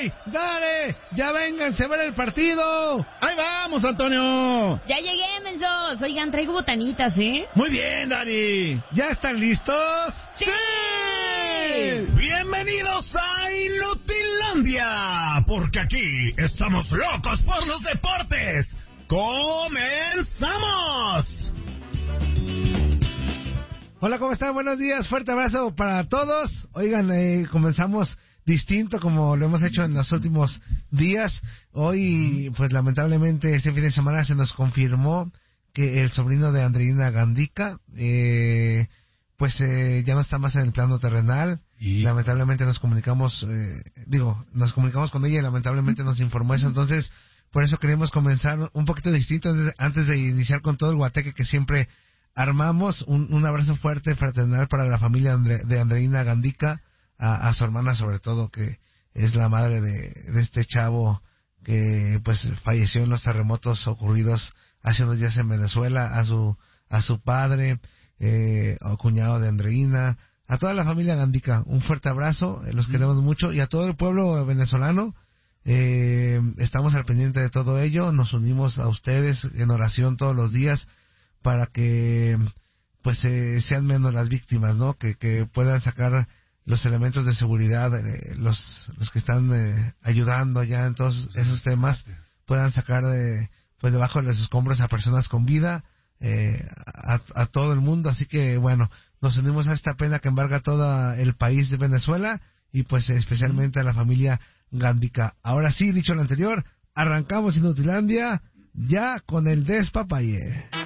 ¡Dale! ¡Ya vénganse a ver el partido! ¡Ahí vamos, Antonio! Ya llegué, mensos. Oigan, traigo botanitas, ¿eh? Muy bien, Dani. ¿Ya están listos? ¡Sí! Bienvenidos a Inutilandia, porque aquí estamos locos por los deportes. ¡Comenzamos! Hola, ¿cómo están? Buenos días, fuerte abrazo para todos. Oigan, comenzamos distinto como lo hemos hecho en los últimos días. Hoy, pues lamentablemente, este fin de semana se nos confirmó que el sobrino de Andreina Gandica, ya no está más en el plano terrenal. Y lamentablemente nos comunicamos con ella y lamentablemente nos informó eso. Entonces, por eso queremos comenzar un poquito distinto antes de iniciar con todo el guateque que siempre armamos. Un abrazo fuerte, fraternal para la familia de Andreina Gandica, a su hermana sobre todo, que es la madre de este chavo que pues falleció en los terremotos ocurridos hace unos días en Venezuela, a su padre, o cuñado de Andreina, a toda la familia Gandica, un fuerte abrazo, los queremos mucho, y a todo el pueblo venezolano. Estamos al pendiente de todo ello, nos unimos a ustedes en oración todos los días para que pues sean menos las víctimas, ¿no? Que puedan sacar los elementos de seguridad, los que están ayudando ya en todos esos temas, puedan sacar pues debajo de los escombros a personas con vida, a todo el mundo. Así que bueno, nos unimos a esta pena que embarga todo el país de Venezuela y pues especialmente a la familia Gandica. Ahora sí, dicho lo anterior, arrancamos Inutilandia ya con el despapalle.